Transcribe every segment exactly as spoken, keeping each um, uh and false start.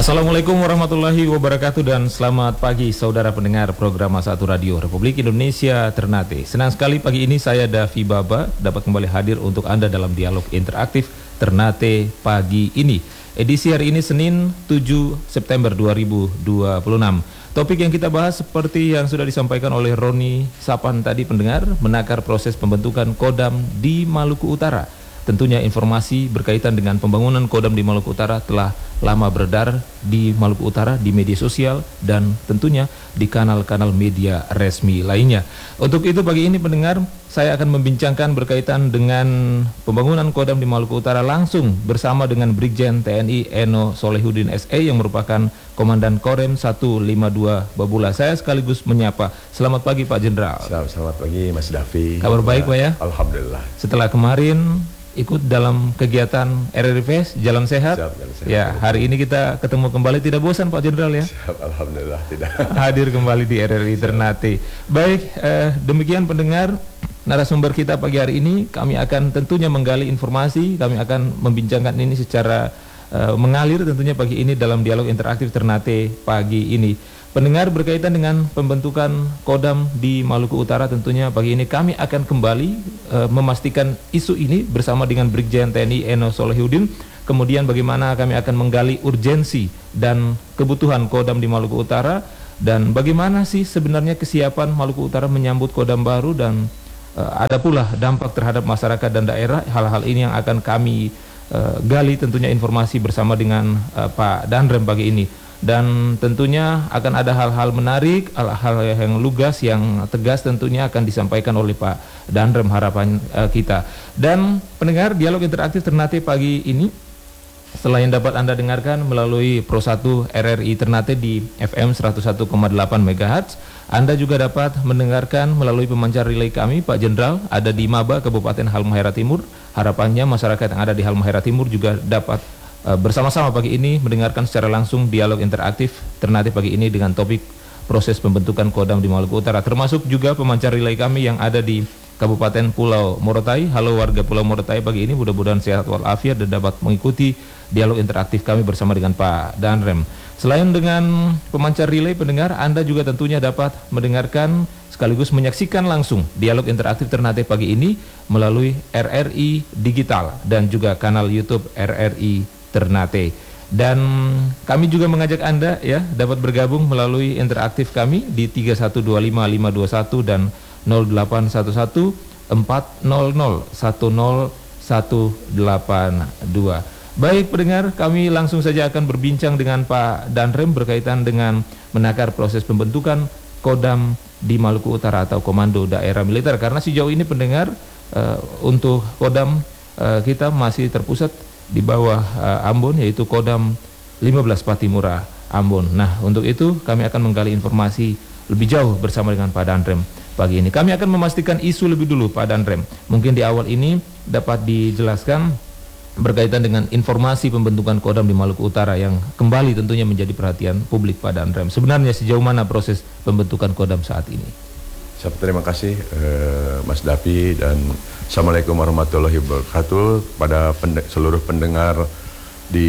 Assalamualaikum warahmatullahi wabarakatuh dan selamat pagi saudara pendengar program Satu Radio Republik Indonesia Ternate. Senang sekali pagi ini saya Davi Baba dapat kembali hadir untuk Anda dalam dialog interaktif Ternate pagi ini. Edisi hari ini Senin tujuh September dua ribu dua puluh enam. Topik yang kita bahas seperti yang sudah disampaikan oleh Roni Sapan tadi pendengar, menakar proses pembentukan Kodam di Maluku Utara. Tentunya informasi berkaitan dengan pembangunan Kodam di Maluku Utara telah lama beredar di Maluku Utara, di media sosial, dan tentunya di kanal-kanal media resmi lainnya. Untuk itu pagi ini pendengar, saya akan membincangkan berkaitan dengan pembangunan Kodam di Maluku Utara langsung bersama dengan Brigjen T N I Eno Solehudin S E yang merupakan Komandan Korem seratus lima puluh dua Babula. Saya sekaligus menyapa. Selamat pagi Pak Jenderal. Selamat, selamat pagi Mas Davi. Kabar baik Pak ya? Alhamdulillah. Setelah kemarin ikut dalam kegiatan R R I Fest Jalan Sehat. Siap, Jalan Sehat. Ya, hari ini kita ketemu kembali, tidak bosan Pak Jenderal ya? Siap, alhamdulillah tidak. Hadir kembali di R R I Ternate. Baik, eh, demikian pendengar narasumber kita pagi hari ini. Kami akan tentunya menggali informasi, kami akan membincangkan ini secara eh, mengalir tentunya pagi ini dalam dialog interaktif Ternate pagi ini. Pendengar, berkaitan dengan pembentukan Kodam di Maluku Utara, tentunya pagi ini kami akan kembali e, memastikan isu ini bersama dengan Brigjen T N I Eno Solehudin. Kemudian bagaimana kami akan menggali urgensi dan kebutuhan Kodam di Maluku Utara, dan bagaimana sih sebenarnya kesiapan Maluku Utara menyambut Kodam baru, dan e, ada pula dampak terhadap masyarakat dan daerah. Hal-hal ini yang akan kami e, gali tentunya informasi bersama dengan e, Pak Danrem pagi ini. Dan tentunya akan ada hal-hal menarik, hal-hal yang lugas, yang tegas tentunya akan disampaikan oleh Pak Danrem, harapan uh, kita. Dan pendengar, dialog interaktif Ternate pagi ini selain dapat Anda dengarkan melalui Pro satu R R I Ternate di F M seratus satu koma delapan megahertz, Anda juga dapat mendengarkan melalui pemancar relay kami Pak Jenderal ada di Maba, Kabupaten Halmahera Timur. Harapannya masyarakat yang ada di Halmahera Timur juga dapat bersama-sama pagi ini mendengarkan secara langsung dialog interaktif Ternate pagi ini dengan topik proses pembentukan Kodam di Maluku Utara, termasuk juga pemancar relay kami yang ada di Kabupaten Pulau Morotai. Halo warga Pulau Morotai pagi ini, mudah-mudahan sehat walafiat dan dapat mengikuti dialog interaktif kami bersama dengan Pak Danrem. Selain dengan pemancar relay pendengar, Anda juga tentunya dapat mendengarkan sekaligus menyaksikan langsung dialog interaktif Ternate pagi ini melalui R R I Digital dan juga kanal YouTube R R I Ternate. Dan kami juga mengajak Anda ya dapat bergabung melalui interaktif kami di tiga satu dua lima lima dua satu dan nol delapan satu satu empat nol nol satu nol satu delapan dua. Baik pendengar, kami langsung saja akan berbincang dengan Pak Danrem berkaitan dengan menakar proses pembentukan Kodam di Maluku Utara atau Komando Daerah Militer, karena sejauh ini pendengar uh, untuk Kodam uh, kita masih terpusat di bawah uh, Ambon, yaitu Kodam lima belas Patimura Ambon. Nah, untuk itu kami akan menggali informasi lebih jauh bersama dengan Pak Danrem pagi ini. Kami akan memastikan isu lebih dulu Pak Danrem. Mungkin di awal ini dapat dijelaskan berkaitan dengan informasi pembentukan Kodam di Maluku Utara yang kembali tentunya menjadi perhatian publik Pak Danrem. Sebenarnya sejauh mana proses pembentukan Kodam saat ini? Terima kasih uh, Mas Davi, dan Assalamualaikum warahmatullahi wabarakatuh pada pende- seluruh pendengar di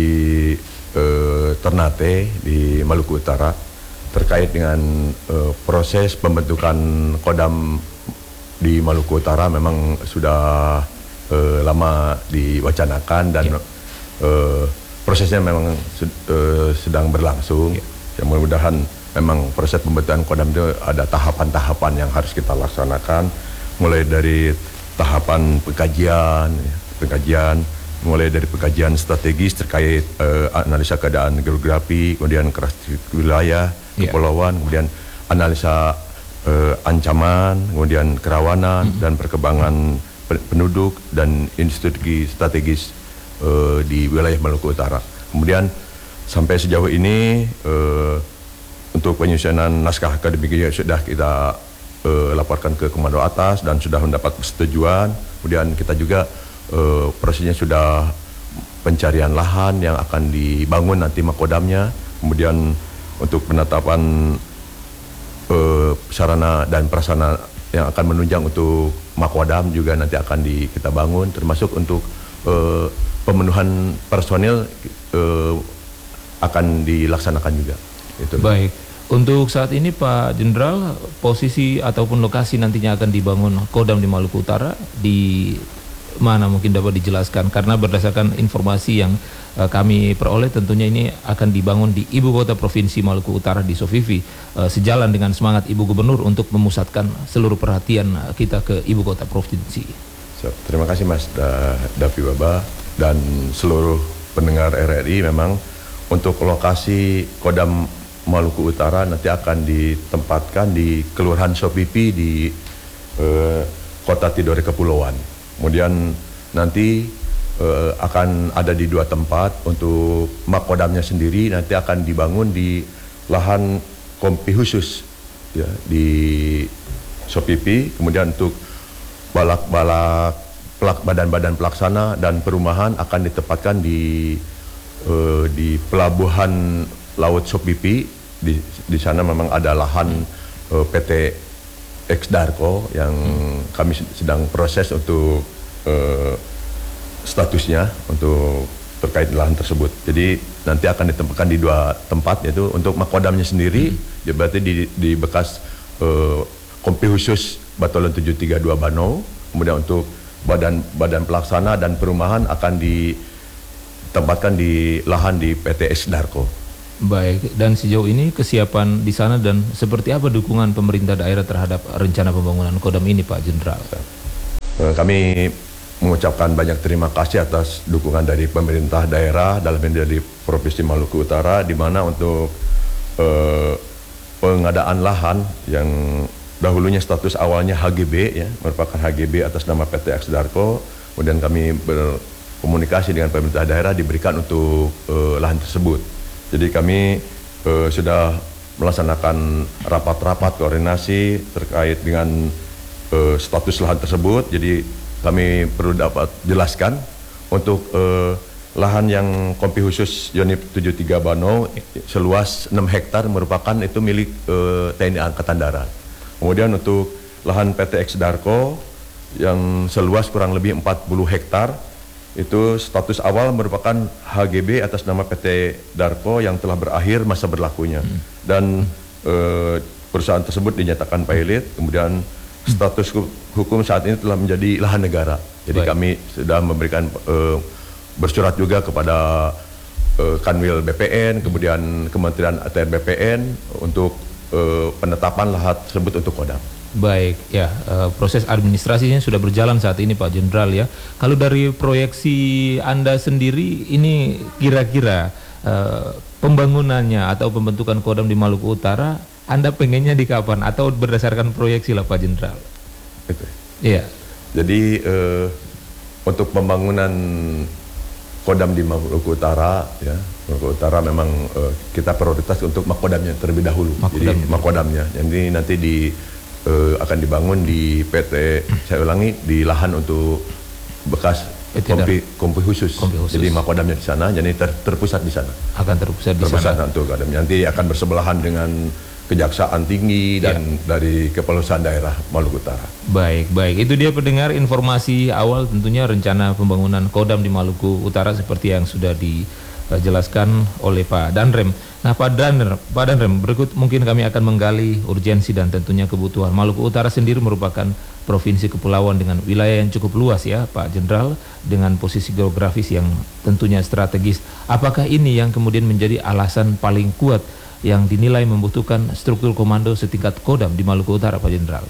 uh, Ternate di Maluku Utara terkait dengan uh, proses pembentukan Kodam di Maluku Utara. Memang sudah uh, lama diwacanakan dan yeah. uh, prosesnya memang uh, sedang berlangsung. Yeah. Yang mudah-mudahan memang proses pembentukan Kodam itu ada tahapan-tahapan yang harus kita laksanakan, mulai dari tahapan pengkajian, pengkajian, mulai dari pengkajian strategis terkait uh, analisa keadaan geografi, kemudian karakteristik wilayah, yeah. kepulauan, kemudian analisa uh, ancaman, kemudian kerawanan mm-hmm. dan perkembangan penduduk dan industri strategis uh, di wilayah Maluku Utara. Kemudian sampai sejauh ini uh, untuk penyusunan naskah akademiknya sudah kita uh, laporkan ke komando atas dan sudah mendapat persetujuan. Kemudian kita juga uh, prosesnya sudah pencarian lahan yang akan dibangun nanti makodamnya. Kemudian untuk penetapan uh, sarana dan prasarana yang akan menunjang untuk makodam juga nanti akan di, kita bangun, termasuk untuk uh, pemenuhan personil uh, akan dilaksanakan juga. Itu. Baik. Untuk saat ini Pak Jenderal, posisi ataupun lokasi nantinya akan dibangun Kodam di Maluku Utara di mana mungkin dapat dijelaskan? Karena berdasarkan informasi yang uh, kami peroleh, tentunya ini akan dibangun di ibu kota provinsi Maluku Utara di Sofifi, uh, sejalan dengan semangat Ibu Gubernur untuk memusatkan seluruh perhatian uh, kita ke ibu kota provinsi. So, terima kasih Mas da, Davi Baba dan seluruh pendengar R R I. Memang untuk lokasi Kodam Maluku Utara nanti akan ditempatkan di Kelurahan Sofifi di uh, Kota Tidore Kepulauan. Kemudian nanti uh, akan ada di dua tempat. Untuk Makodamnya sendiri nanti akan dibangun di lahan kompi khusus ya, di Sofifi. Kemudian untuk balak-balak pelak, badan-badan pelaksana dan perumahan akan ditempatkan di uh, di Pelabuhan Laut Sofifi. Di, di sana memang ada lahan uh, P T Exdarco yang hmm. kami sedang proses untuk uh, statusnya untuk terkait lahan tersebut. Jadi nanti akan ditempatkan di dua tempat, yaitu untuk Makodamnya sendiri, hmm. ya berarti di, di bekas uh, kompi khusus Batalion tujuh tiga dua Banau. Kemudian untuk badan badan pelaksana dan perumahan akan ditempatkan di lahan di P T Exdarco. Baik, dan sejauh ini kesiapan di sana dan seperti apa dukungan pemerintah daerah terhadap rencana pembangunan Kodam ini, Pak Jenderal? Kami mengucapkan banyak terima kasih atas dukungan dari pemerintah daerah dalam ini dari Provinsi Maluku Utara, di mana untuk eh, pengadaan lahan yang dahulunya status awalnya H G B ya, merupakan H G B atas nama P T Exdarco, kemudian kami berkomunikasi dengan pemerintah daerah diberikan untuk eh, lahan tersebut. Jadi kami uh, sudah melaksanakan rapat-rapat koordinasi terkait dengan uh, status lahan tersebut. Jadi kami perlu dapat jelaskan untuk uh, lahan yang kompi khusus Yonif tujuh tiga Banau seluas enam hektar merupakan itu milik uh, T N I Angkatan Darat. Kemudian untuk lahan P T Exdarco yang seluas kurang lebih empat puluh hektar, itu status awal merupakan H G B atas nama P T Darko yang telah berakhir masa berlakunya. Hmm. Dan eh, perusahaan tersebut dinyatakan pilot, kemudian status hukum saat ini telah menjadi lahan negara. Jadi Baik. kami sudah memberikan eh, bersurat juga kepada eh, Kanwil B P N, kemudian Kementerian A T R B P N untuk eh, penetapan lahan tersebut untuk Kodam. Baik, ya uh, proses administrasinya sudah berjalan saat ini Pak Jenderal ya. Kalau dari proyeksi Anda sendiri, ini kira-kira uh, pembangunannya atau pembentukan Kodam di Maluku Utara, Anda pengennya di kapan? Atau berdasarkan proyeksi lah Pak Jenderal? Itu. Iya. Jadi uh, untuk pembangunan Kodam di Maluku Utara, ya Maluku Utara memang uh, kita prioritas untuk Makodamnya terlebih dahulu. Makodamnya. Jadi Makodamnya, jadi nanti di Uh, akan dibangun di P T, saya ulangi, di lahan untuk bekas kompi, kompi khusus. Kompi khusus. Jadi Makodamnya di sana, jadi ter, terpusat di sana. Akan terpusat di terpusat sana. Untuk Kodam. Nanti akan bersebelahan dengan Kejaksaan Tinggi dan ya. dari Kepulauan Daerah Maluku Utara. Baik, baik. Itu dia pendengar informasi awal tentunya rencana pembangunan Kodam di Maluku Utara seperti yang sudah dijelaskan oleh Pak Danrem. Nah Pak Danrem, Pak Danrem, berikut mungkin kami akan menggali urgensi dan tentunya kebutuhan. Maluku Utara sendiri merupakan provinsi kepulauan dengan wilayah yang cukup luas ya Pak Jenderal, dengan posisi geografis yang tentunya strategis. Apakah ini yang kemudian menjadi alasan paling kuat yang dinilai membutuhkan struktur komando setingkat Kodam di Maluku Utara, Pak Jenderal?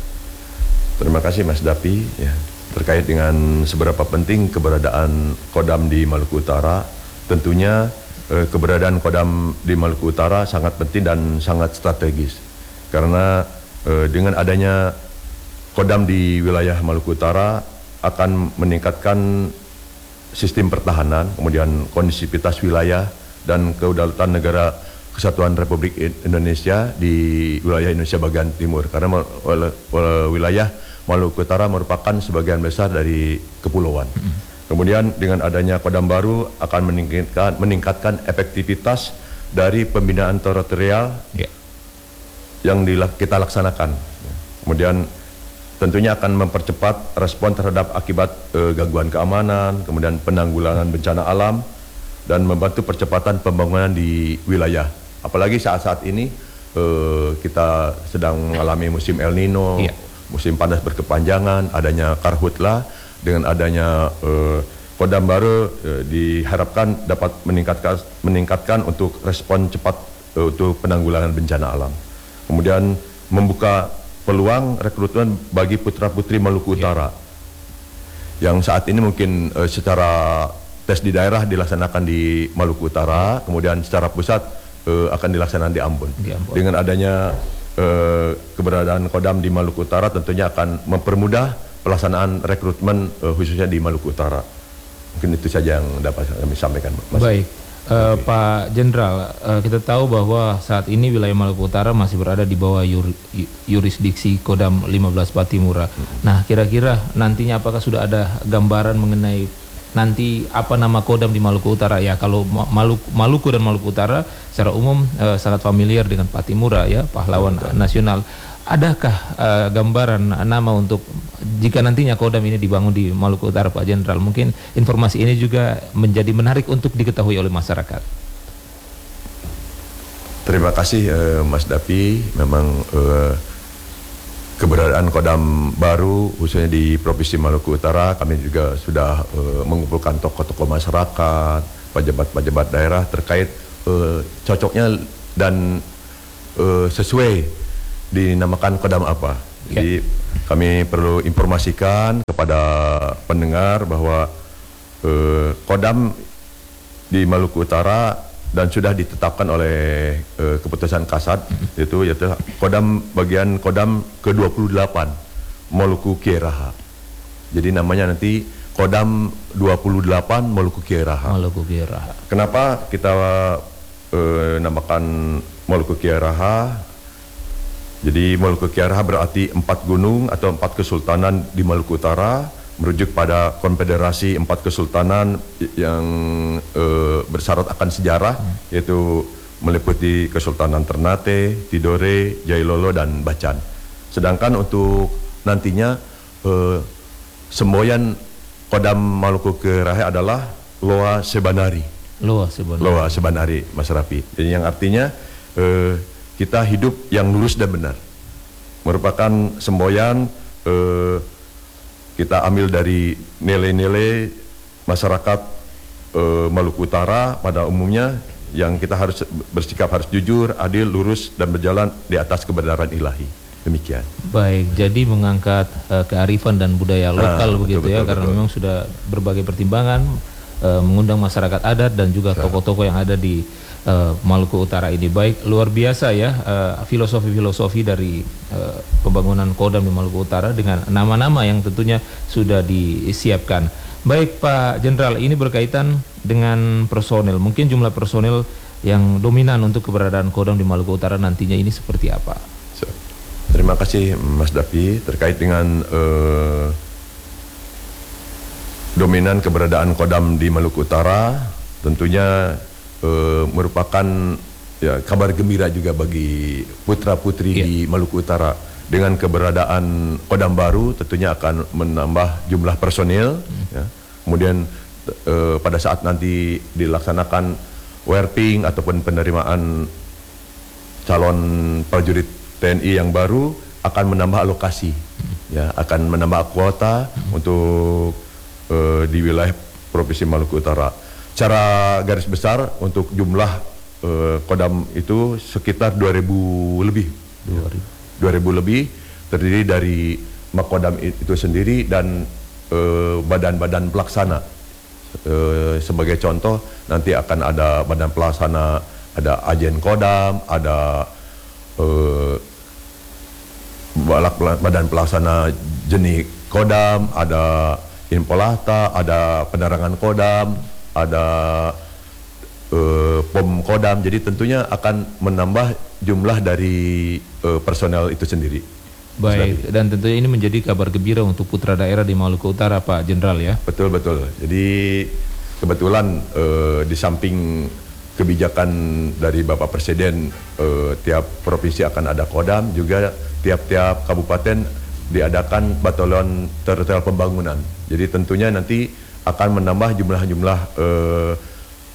Terima kasih Mas Dapi ya. Terkait dengan seberapa penting keberadaan Kodam di Maluku Utara, tentunya keberadaan Kodam di Maluku Utara sangat penting dan sangat strategis, karena eh, dengan adanya Kodam di wilayah Maluku Utara akan meningkatkan sistem pertahanan, kemudian kondisivitas wilayah dan kedaulatan negara Kesatuan Republik Indonesia di wilayah Indonesia bagian timur, karena wilayah Maluku Utara merupakan sebagian besar dari kepulauan. Mm-hmm. Kemudian dengan adanya Kodam baru akan meningkatkan, meningkatkan efektivitas dari pembinaan teritorial yeah. yang kita laksanakan. Kemudian tentunya akan mempercepat respon terhadap akibat eh, gangguan keamanan, kemudian penanggulangan bencana alam, dan membantu percepatan pembangunan di wilayah. Apalagi saat-saat ini uh, kita sedang mengalami musim El Nino, yeah. musim panas berkepanjangan, adanya karhutla, dengan adanya uh, Kodam baru uh, diharapkan dapat meningkatkan meningkatkan untuk respon cepat uh, untuk penanggulangan bencana alam. Kemudian membuka peluang rekrutmen bagi putra-putri Maluku Utara. Yeah. Yang saat ini mungkin uh, secara tes di daerah dilaksanakan di Maluku Utara, kemudian secara pusat uh, akan dilaksanakan di Ambon. Di Ambon. Dengan adanya uh, keberadaan Kodam di Maluku Utara tentunya akan mempermudah pelaksanaan rekrutmen uh, khususnya di Maluku Utara. Mungkin itu saja yang dapat kami sampaikan, Mas. Baik, uh, okay. Pak Jenderal, uh, kita tahu bahwa saat ini wilayah Maluku Utara masih berada di bawah yur, yurisdiksi Kodam lima belas Patimura. Hmm. Nah, kira-kira nantinya apakah sudah ada gambaran mengenai nanti apa nama Kodam di Maluku Utara? Ya, kalau Maluku, Maluku dan Maluku Utara secara umum eh, sangat familiar dengan Patimura, ya, pahlawan Betul. nasional. Adakah eh, gambaran nama untuk jika nantinya Kodam ini dibangun di Maluku Utara, Pak Jenderal? Mungkin informasi ini juga menjadi menarik untuk diketahui oleh masyarakat. Terima kasih eh, Mas Dapi. Memang eh, keberadaan Kodam baru khususnya di Provinsi Maluku Utara, kami juga sudah uh, mengumpulkan tokoh-tokoh masyarakat, pejabat-pejabat daerah terkait uh, cocoknya dan uh, sesuai dinamakan Kodam apa. Yeah. Jadi kami perlu informasikan kepada pendengar bahwa uh, Kodam di Maluku Utara dan sudah ditetapkan oleh uh, keputusan Kasat, mm-hmm. itu yaitu Kodam bagian Kodam ke dua puluh delapan Maluku Kiai Raha. Jadi namanya nanti Kodam dua puluh delapan Maluku Kiai Raha. Maluku Kiai Raha. Kenapa kita uh, namakan Maluku Kiai Raha? Jadi Maluku Kiai Raha berarti empat gunung atau empat kesultanan di Maluku Utara, merujuk pada konfederasi empat kesultanan yang e, bersyarat akan sejarah, hmm. yaitu meliputi Kesultanan Ternate, Tidore, Jailolo, dan Bacan. Sedangkan untuk nantinya e, semboyan Kodam Maluku Kiai Raha adalah Loa Sebanari. Loa Sebanari. Loa Sebanari, Mas Rafi. Jadi yang artinya e, kita hidup yang lurus dan benar. Merupakan semboyan e, kita ambil dari nilai-nilai masyarakat e, Maluku Utara pada umumnya, yang kita harus bersikap harus jujur, adil, lurus, dan berjalan di atas kebenaran ilahi. Demikian. Baik, jadi mengangkat e, kearifan dan budaya lokal, nah, begitu betul, ya, betul, karena betul. memang sudah berbagai pertimbangan e, mengundang masyarakat adat dan juga tokoh-tokoh yang ada di Uh, Maluku Utara ini. Baik, luar biasa ya uh, filosofi-filosofi dari uh, pembangunan Kodam di Maluku Utara dengan nama-nama yang tentunya sudah disiapkan. Baik Pak Jenderal, ini berkaitan dengan personel. Mungkin jumlah personel yang dominan untuk keberadaan Kodam di Maluku Utara nantinya ini seperti apa? Terima kasih Mas Dapi. Terkait dengan uh, dominan keberadaan Kodam di Maluku Utara, tentunya Uh, merupakan ya, kabar gembira juga bagi putra-putri yeah. di Maluku Utara. Dengan keberadaan Kodam baru tentunya akan menambah jumlah personil, mm. ya. Kemudian uh, pada saat nanti dilaksanakan werping ataupun penerimaan calon prajurit T N I yang baru akan menambah alokasi, mm. ya, akan menambah kuota mm. untuk uh, di wilayah Provinsi Maluku Utara. Secara garis besar untuk jumlah uh, Kodam itu sekitar dua ribu lebih. dua ribu lebih terdiri dari Makodam itu sendiri dan uh, badan-badan pelaksana. Uh, sebagai contoh nanti akan ada badan pelaksana, ada ajen Kodam, ada uh, badan pelaksana jenis Kodam, ada Inpolata, ada penerangan Kodam, ada uh, pom Kodam. Jadi tentunya akan menambah jumlah dari uh, personel itu sendiri. Baik, dan tentunya ini menjadi kabar gembira untuk putra daerah di Maluku Utara, Pak Jenderal ya. Betul betul. Jadi kebetulan uh, di samping kebijakan dari Bapak Presiden, uh, tiap provinsi akan ada Kodam, juga tiap-tiap kabupaten diadakan batalion teritorial pembangunan. Jadi tentunya nanti akan menambah jumlah-jumlah uh,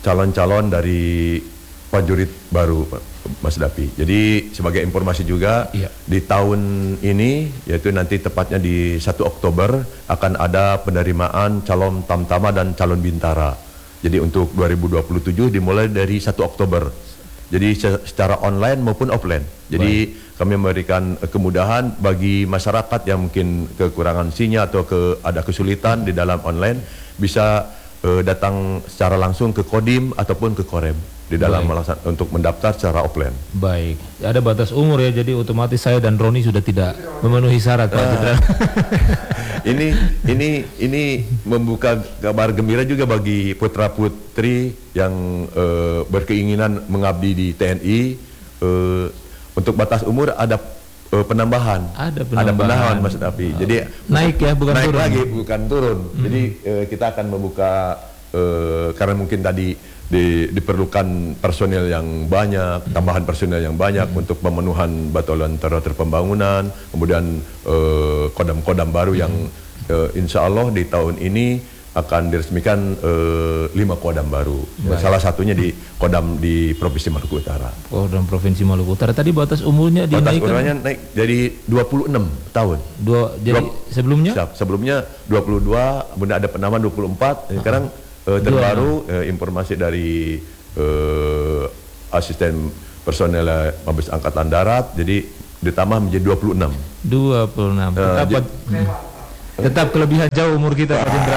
calon-calon dari prajurit baru, Mas Dapi. Jadi sebagai informasi juga, Iya. di tahun ini, yaitu nanti tepatnya di satu Oktober, akan ada penerimaan calon Tamtama dan calon Bintara. Jadi untuk dua ribu dua puluh tujuh dimulai dari satu Oktober. Jadi secara online maupun offline. Jadi Baik. kami memberikan kemudahan bagi masyarakat yang mungkin kekurangan sinyal atau ke, ada kesulitan di dalam online, bisa uh, datang secara langsung ke Kodim ataupun ke Korem di dalam melaksanakan untuk mendaftar secara offline. Baik, ada batas umur ya, jadi otomatis saya dan Roni sudah tidak memenuhi syarat, Pak Jenderal. ini ini ini membuka kabar gembira juga bagi putra putri yang uh, berkeinginan mengabdi di T N I. Uh, untuk batas umur ada uh, penambahan. Ada penambahan, ada penambahan Mas Dapi. Uh, Jadi naik ya, bukan naik turun. lagi, bukan turun. Hmm. Jadi uh, kita akan membuka uh, karena mungkin tadi di, diperlukan personel yang banyak, tambahan personel yang banyak hmm. untuk pemenuhan batalion teror pembangunan, kemudian uh, kodam-kodam baru hmm. yang uh, insya Allah di tahun ini akan diresmikan uh, lima kodam baru. Ya, salah satunya di kodam di Provinsi Maluku Utara. Kodam Provinsi Maluku Utara. Tadi batas umurnya dinaikkan. Batas umurnya naik jadi dua puluh enam tahun. Dua, jadi dua, sebelumnya? Sebelumnya dua puluh dua, kemudian ada penambahan dua puluh empat. Uh-huh. Sekarang uh, terbaru uh, informasi dari uh, asisten personel Mabes Angkatan Darat, jadi ditambah menjadi dua puluh enam. dua puluh enam. Uh, Tetap, hmm. Tetap kelebihan jauh umur kita, Pak Jenderal.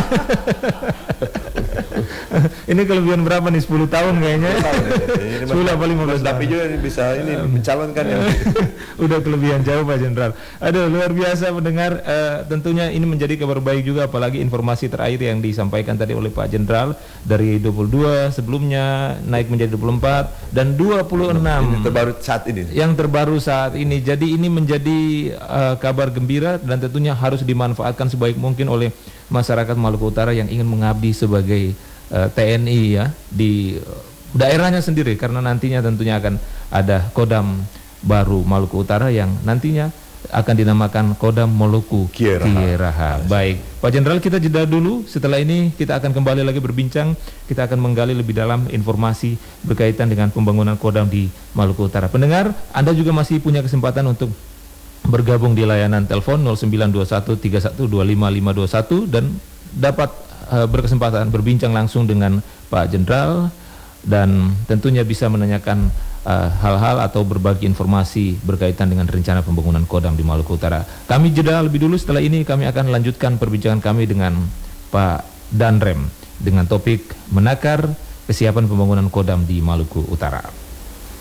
Ini kelebihan berapa nih? sepuluh tahun kayaknya. sepuluh apa lima belas Tapi juga bisa ini mencalonkan ya. Udah kelebihan jauh, Pak Jenderal. Aduh, luar biasa mendengar. Uh, tentunya ini menjadi kabar baik juga, apalagi informasi terakhir yang disampaikan tadi oleh Pak Jenderal dari dua puluh dua sebelumnya naik menjadi dua puluh empat dan dua puluh enam. Ini terbaru saat ini. Yang terbaru saat ini. Jadi ini menjadi uh, kabar gembira dan tentunya harus dimanfaatkan sebaik mungkin oleh masyarakat Maluku Utara yang ingin mengabdi sebagai uh, T N I ya di uh, daerahnya sendiri, karena nantinya tentunya akan ada kodam baru Maluku Utara yang nantinya akan dinamakan Kodam Moluku Kieraha. Kieraha. Baik, Pak Jenderal, kita jeda dulu. Setelah ini kita akan kembali lagi berbincang. Kita akan menggali lebih dalam informasi berkaitan dengan pembangunan kodam di Maluku Utara. Pendengar, Anda juga masih punya kesempatan untuk bergabung di layanan telepon nol sembilan dua satu tiga satu dua lima lima dua satu dan dapat uh, berkesempatan berbincang langsung dengan Pak Jenderal dan tentunya bisa menanyakan uh, hal-hal atau berbagi informasi berkaitan dengan rencana pembangunan kodam di Maluku Utara. Kami jeda lebih dulu, setelah ini kami akan lanjutkan perbincangan kami dengan Pak Danrem dengan topik menakar kesiapan pembangunan kodam di Maluku Utara.